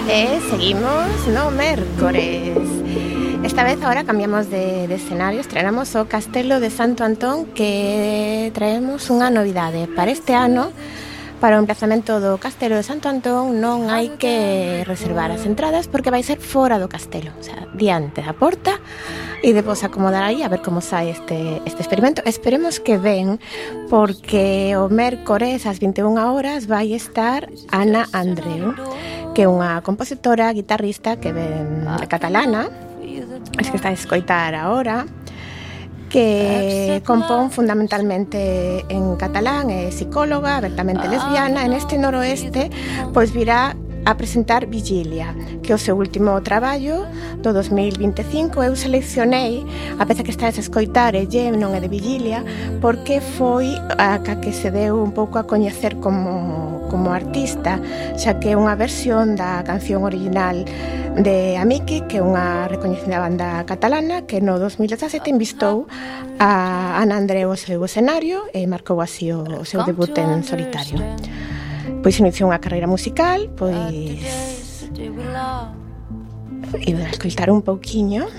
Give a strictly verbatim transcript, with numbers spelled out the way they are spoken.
E seguimos no mércores. Esta vez ahora cambiamos de, de escenario. Estrenamos o Castelo de Santo Antón, que traemos unha novidade para este ano. Para o emplazamento do Castelo de Santo Antón non hai que reservar as entradas porque vai ser fora do castelo, o sea, diante da porta, e depois acomodar aí a ver como sai este, este experimento. Esperemos que ben, porque o mércores ás vinte e unha horas vai estar Ana Andreu, que é unha compositora, guitarrista que ven catalana, es que está a escoitar agora, que compón fundamentalmente en catalán, é psicóloga, abertamente lesbiana. En este noroeste pois virá a presentar Vigilia, que é o seu último traballo do dos mil vinte e cinco. Eu seleccionei a peza que estades a escoitar, e lle non é de Vigilia, porque foi a que se deu un pouco a coñecer como, como artista, xa que é unha versión da canción original de Amiki, que é unha recoñecida banda catalana que no dos mil dezasete invistou a Ana Andreu o seu escenario e marcou así o, o seu debut en solitario. Pois iniciou unha carreira musical, pois iba a escoitar un pouquiño